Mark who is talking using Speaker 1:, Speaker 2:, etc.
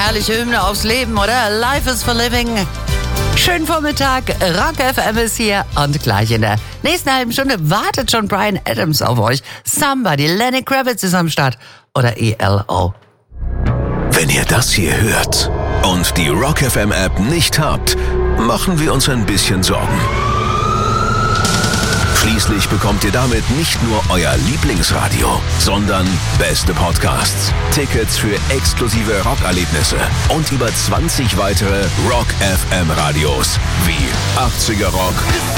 Speaker 1: herrliche Hymne aufs Leben, oder? Life is for living. Schönen Vormittag, Rock FM ist hier und gleich in der nächsten halben Stunde wartet schon Bryan Adams auf euch. Somebody, Lenny Kravitz ist am Start oder ELO.
Speaker 2: Wenn ihr das hier hört und die Rock FM App nicht habt, machen wir uns ein bisschen Sorgen. Schließlich bekommt ihr damit nicht nur euer Lieblingsradio, sondern beste Podcasts, Tickets für exklusive Rockerlebnisse und über 20 weitere Rock FM Radios wie 80er Rock,